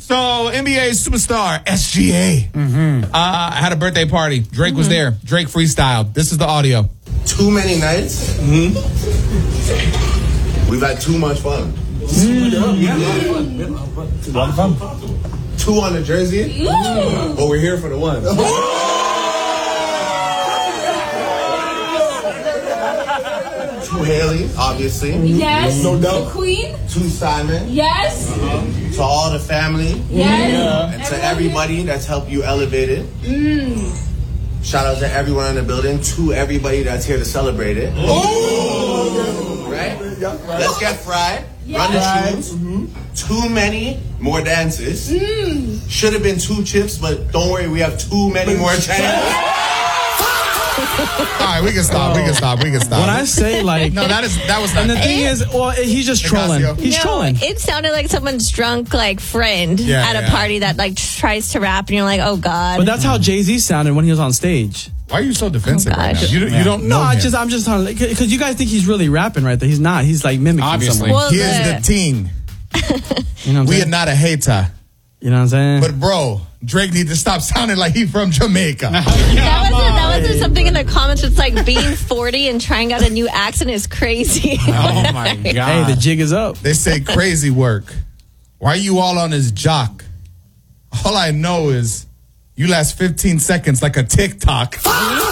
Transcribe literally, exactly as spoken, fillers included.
So, N B A superstar, S G A, mm-hmm. uh, had a birthday party. Drake mm-hmm. was there. Drake freestyle. This is the audio. Too many nights. Mm-hmm. We've had too much fun. Mm-hmm. Yeah, a lot of fun. Two on the jersey, mm-hmm. but we're here for the one. Two Haley, obviously. Yes. No doubt. The Queen. Two Simon. Yes. Uh-huh. To all the family. Yes. Yeah. And to everybody that's helped you elevate it. Mm. Shout out to everyone in the building. To everybody that's here to celebrate it. Oh. Right? Let's get fried. Yes. Run the tunes. Mm-hmm. Too many more dances. Mm. Should have been two chips, but don't worry, we have too many more chances. All right, we can stop. We can stop. We can stop. When I say like, no, that is that was. Not and the thing it, is, well, he's just trolling. He's no, trolling. It sounded like someone's drunk like friend yeah, at a yeah. party that like tries to rap, and you're like, oh god. But that's how Jay-Z sounded when he was on stage. Why are you so defensive oh, right now? You, yeah. you don't know. No, I him. just I'm just because you guys think he's really rapping right there. He's not. He's like mimicking Obviously, someone. well, he the, is the teen. You know what I'm we saying? are not a hater. You know what I'm saying? But bro, Drake needs to stop sounding like he from Jamaica. that wasn't that wasn't something in the comments. It's like being forty and trying out a new accent is crazy. Oh my god! Hey, the jig is up. They say crazy work. Why are you all on his jock? All I know is you last fifteen seconds like a TikTok.